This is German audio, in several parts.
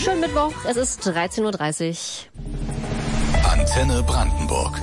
Schönen Mittwoch, es ist 13:30 Uhr. Antenne Brandenburg.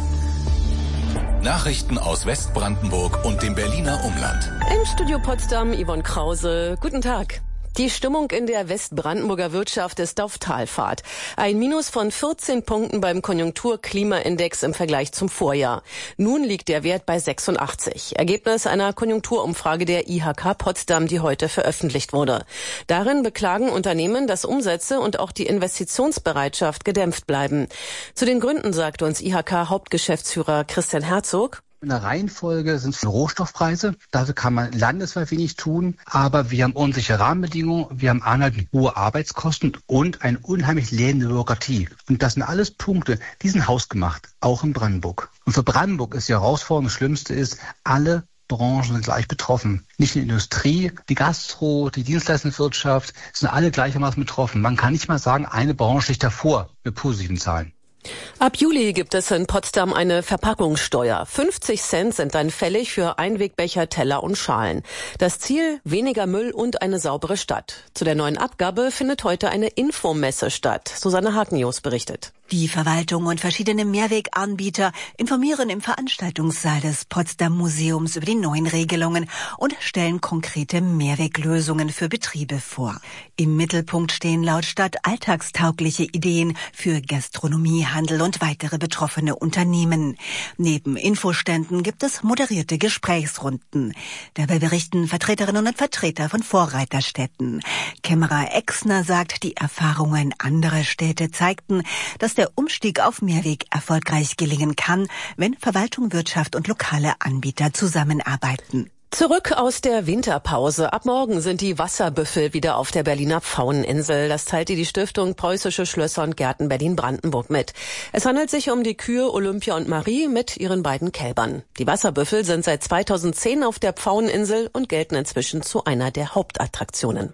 Nachrichten aus Westbrandenburg und dem Berliner Umland. Im Studio Potsdam Yvonne Krause. Guten Tag. Die Stimmung in der Westbrandenburger Wirtschaft ist auf Talfahrt. Ein Minus von 14 Punkten beim Konjunkturklimaindex im Vergleich zum Vorjahr. Nun liegt der Wert bei 86. Ergebnis einer Konjunkturumfrage der IHK Potsdam, die heute veröffentlicht wurde. Darin beklagen Unternehmen, dass Umsätze und auch die Investitionsbereitschaft gedämpft bleiben. Zu den Gründen sagte uns IHK-Hauptgeschäftsführer Christian Herzog: In der Reihenfolge sind es Rohstoffpreise. Dafür kann man landesweit wenig tun. Aber wir haben unsichere Rahmenbedingungen. Wir haben anhaltend hohe Arbeitskosten und eine unheimlich lähmende Bürokratie. Und das sind alles Punkte, die sind hausgemacht, auch in Brandenburg. Und für Brandenburg ist die Herausforderung, das Schlimmste ist, alle Branchen sind gleich betroffen. Nicht die Industrie, die Gastro, die Dienstleistungswirtschaft sind alle gleichermaßen betroffen. Man kann nicht mal sagen, eine Branche liegt davor mit positiven Zahlen. Ab Juli gibt es in Potsdam eine Verpackungssteuer. 50 Cent sind dann fällig für Einwegbecher, Teller und Schalen. Das Ziel: weniger Müll und eine saubere Stadt. Zu der neuen Abgabe findet heute eine Infomesse statt. Susanne Hakenjos berichtet. Die Verwaltung und verschiedene Mehrweganbieter informieren im Veranstaltungssaal des Potsdam Museums über die neuen Regelungen und stellen konkrete Mehrweglösungen für Betriebe vor. Im Mittelpunkt stehen laut Stadt alltagstaugliche Ideen für Gastronomie, Handel und weitere betroffene Unternehmen. Neben Infoständen gibt es moderierte Gesprächsrunden. Dabei berichten Vertreterinnen und Vertreter von Vorreiterstädten. Kämmerer Exner sagt, die Erfahrungen anderer Städte zeigten, dass der Umstieg auf Mehrweg erfolgreich gelingen kann, wenn Verwaltung, Wirtschaft und lokale Anbieter zusammenarbeiten. Zurück aus der Winterpause. Ab morgen sind die Wasserbüffel wieder auf der Berliner Pfaueninsel. Das teilte die Stiftung Preußische Schlösser und Gärten Berlin-Brandenburg mit. Es handelt sich um die Kühe Olympia und Marie mit ihren beiden Kälbern. Die Wasserbüffel sind seit 2010 auf der Pfaueninsel und gelten inzwischen zu einer der Hauptattraktionen.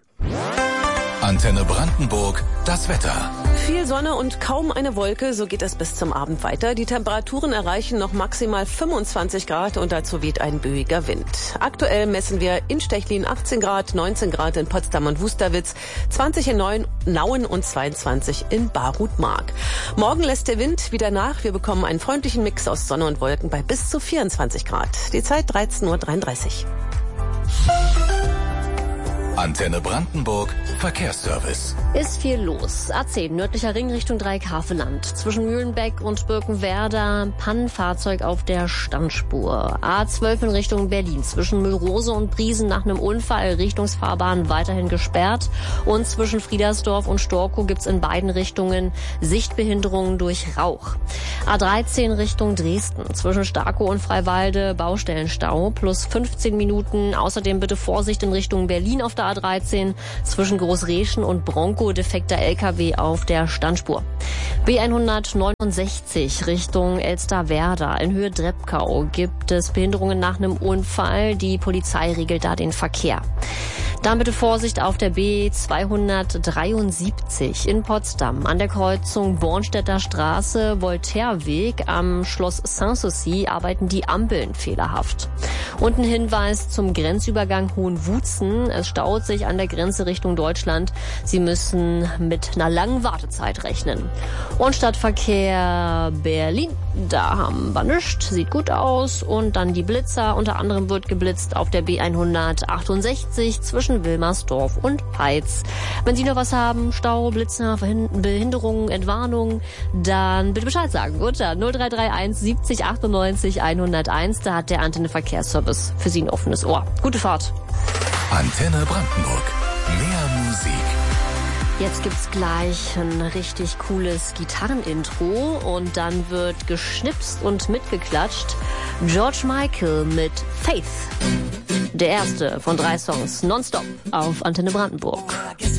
Antenne Brandenburg, das Wetter. Viel Sonne und kaum eine Wolke, so geht es bis zum Abend weiter. Die Temperaturen erreichen noch maximal 25 Grad und dazu weht ein böiger Wind. Aktuell messen wir in Stechlin 18 Grad, 19 Grad in Potsdam und Wusterwitz, 20 in Nauen und 22 in Barut-Mark. Morgen lässt der Wind wieder nach. Wir bekommen einen freundlichen Mix aus Sonne und Wolken bei bis zu 24 Grad. Die Zeit 13:33 Uhr. Antenne Brandenburg, Verkehrsservice. Ist viel los. A10, nördlicher Ring Richtung Dreieck-Hafenland. Zwischen Mühlenbeck und Birkenwerder, Pannenfahrzeug auf der Standspur. A12 in Richtung Berlin. Zwischen Mühlrose und Briesen nach einem Unfall, Richtungsfahrbahn weiterhin gesperrt. Und zwischen Friedersdorf und Storkow gibt's in beiden Richtungen Sichtbehinderungen durch Rauch. A13 Richtung Dresden. Zwischen Starkow und Freiwalde Baustellenstau plus 15 Minuten. Außerdem bitte Vorsicht in Richtung Berlin auf der A13 zwischen Großreschen und Bronco, defekter LKW auf der Standspur. B169 Richtung Elsterwerda in Höhe Dreppkau gibt es Behinderungen nach einem Unfall. Die Polizei regelt da den Verkehr. Dann bitte Vorsicht auf der B273 in Potsdam an der Kreuzung Bornstedter Straße, Voltaireweg am Schloss Sanssouci arbeiten die Ampeln fehlerhaft. Und ein Hinweis zum Grenzübergang Hohenwutzen. Es staut sich an der Grenze Richtung Deutschland. Sie müssen mit einer langen Wartezeit rechnen. Und Stadtverkehr Berlin, da haben wir nichts, sieht gut aus. Und dann die Blitzer, unter anderem wird geblitzt auf der B168 zwischen Wilmersdorf und Peitz. Wenn Sie noch was haben, Stau, Blitzer, Behinderungen, Entwarnungen, dann bitte Bescheid sagen. Unter 0331 70 98 101, da hat der Antenne Verkehrsservice für Sie ein offenes Ohr. Gute Fahrt. Antenne Brandenburg. Mehr Musik. Jetzt gibt's gleich ein richtig cooles Gitarrenintro und dann wird geschnipst und mitgeklatscht. George Michael mit Faith. Der erste von 3 Songs nonstop auf Antenne Brandenburg.